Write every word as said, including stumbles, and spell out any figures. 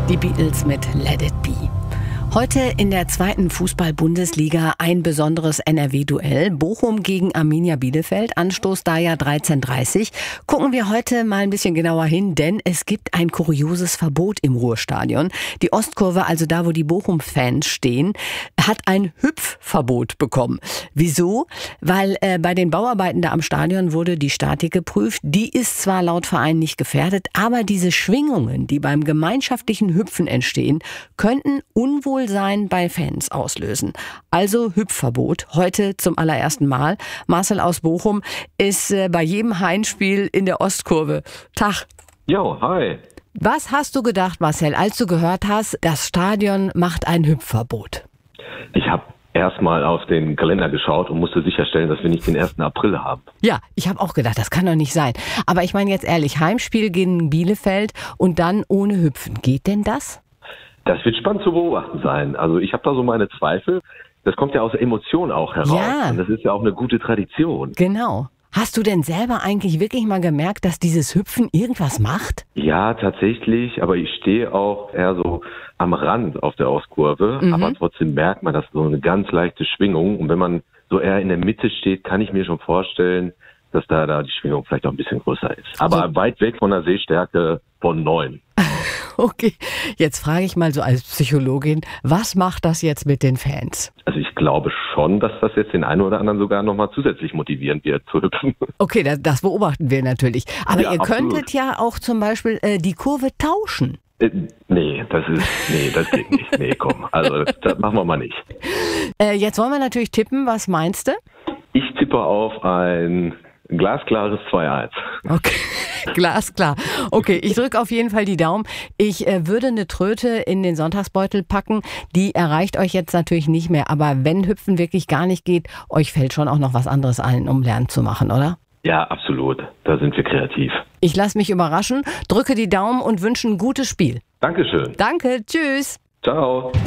Die Beatles mit Let It Be. Heute in der zweiten Fußball-Bundesliga ein besonderes N R W-Duell. Bochum gegen Arminia Bielefeld. Anstoß da ja dreizehn Uhr dreißig. Gucken wir heute mal ein bisschen genauer hin, denn es gibt ein kurioses Verbot im Ruhrstadion. Die Ostkurve, also da, wo die Bochum-Fans stehen, hat ein Hüpfverbot bekommen. Wieso? Weil äh, bei den Bauarbeiten da am Stadion wurde die Statik geprüft. Die ist zwar laut Verein nicht gefährdet, aber diese Schwingungen, die beim gemeinschaftlichen Hüpfen entstehen, könnten Unwohlsein bei Fans auslösen. Also Hüpfverbot, heute zum allerersten Mal. Marcel aus Bochum ist äh, bei jedem Heimspiel in der Ostkurve. Tag. Jo, hi. Was hast du gedacht, Marcel, als du gehört hast, das Stadion macht ein Hüpfverbot? Ich habe erstmal auf den Kalender geschaut und musste sicherstellen, dass wir nicht den ersten April haben. Ja, ich habe auch gedacht, das kann doch nicht sein. Aber ich meine jetzt ehrlich, Heimspiel gegen Bielefeld und dann ohne Hüpfen. Geht denn das? Das wird spannend zu beobachten sein. Also ich habe da so meine Zweifel. Das kommt ja aus Emotionen auch heraus. Ja. Und das ist ja auch eine gute Tradition. Genau. Hast du denn selber eigentlich wirklich mal gemerkt, dass dieses Hüpfen irgendwas macht? Ja, tatsächlich. Aber ich stehe auch eher so am Rand auf der Ostkurve. Mhm. Aber trotzdem merkt man, das so eine ganz leichte Schwingung. Und wenn man so eher in der Mitte steht, kann ich mir schon vorstellen, dass da, da die Schwingung vielleicht auch ein bisschen größer ist. Aber also weit weg von der Sehstärke von neun. Okay, jetzt frage ich mal so als Psychologin, was macht das jetzt mit den Fans? Also ich glaube schon, dass das jetzt den einen oder anderen sogar nochmal zusätzlich motivieren wird zu hüpfen. Okay, das, das beobachten wir natürlich. Aber ja, ihr absolut. könntet ja auch zum Beispiel äh, die Kurve tauschen. Äh, nee, das ist, nee, das geht nicht. Nee, komm, also das, das machen wir mal nicht. Äh, jetzt wollen wir natürlich tippen, was meinst du? Ich tippe auf ein glasklares zwei eins. Okay, glasklar. Okay, ich drücke auf jeden Fall die Daumen. Ich äh, würde eine Tröte in den Sonntagsbeutel packen. Die erreicht euch jetzt natürlich nicht mehr. Aber wenn Hüpfen wirklich gar nicht geht, euch fällt schon auch noch was anderes ein, um Lernen zu machen, oder? Ja, absolut. Da sind wir kreativ. Ich lasse mich überraschen, drücke die Daumen und wünsche ein gutes Spiel. Dankeschön. Danke, tschüss. Ciao.